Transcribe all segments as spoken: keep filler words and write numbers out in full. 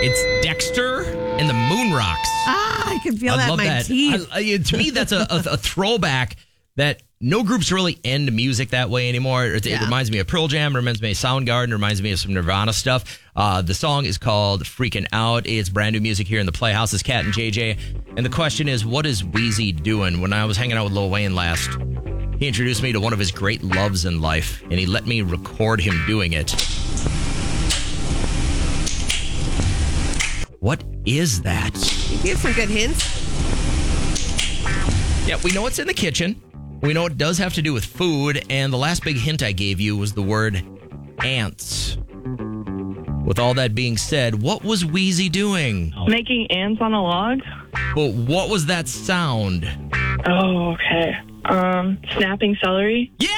It's Dexter and the Moon Rocks. Ah, I can feel I that in love my that. teeth. I, I, to me, that's a, a, a throwback that no groups really end music that way anymore. It, Yeah. it reminds me of Pearl Jam, it reminds me of Soundgarden, it reminds me of some Nirvana stuff. Uh, the song is called Freaking Out. It's brand new music here in the Playhouse. It's Cat and J J. And the question is, what is Wheezy doing? When I was hanging out with Lil Wayne last, he introduced me to one of his great loves in life, and he let me record him doing it. What is that? You have some good hints. Yeah, we know it's in the kitchen. We know it does have to do with food. And the last big hint I gave you was the word ants. With all that being said, what was Wheezy doing? Making ants on a log? But what was that sound? Oh, okay. Um, snapping celery? Yeah!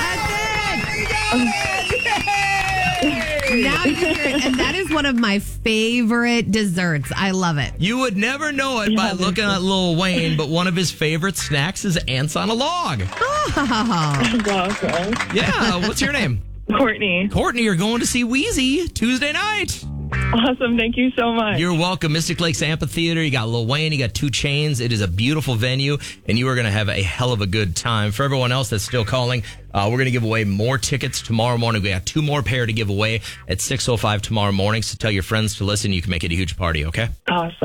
Now you hear it, and that is one of my favorite desserts. I love it. You would never know it by looking at Lil Wayne, but one of his favorite snacks is ants on a log. Oh. That's awesome. Yeah, what's your name? Courtney. Courtney, you're going to see Wheezy Tuesday night. Awesome. Thank you so much. You're welcome. Mystic Lakes Amphitheater. You got Lil Wayne. You got Two Chainz. It is a beautiful venue, and you are going to have a hell of a good time. For everyone else that's still calling, uh, we're going to give away more tickets tomorrow morning. We got two more pair to give away at six oh five tomorrow morning, so tell your friends to listen. You can make it a huge party, okay? Awesome.